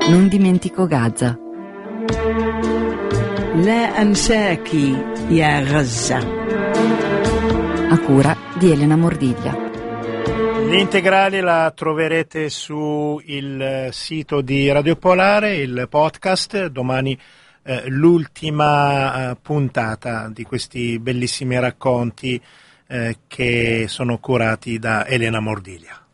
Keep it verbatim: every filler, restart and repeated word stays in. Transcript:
Non dimentico Gaza. لا أنساك يا غزة. A cura di Elena Mordiglia. L'integrale la troverete su il sito di Radio Polare, il podcast. Domani eh, l'ultima eh, puntata di questi bellissimi racconti eh, che sono curati da Elena Mordiglia.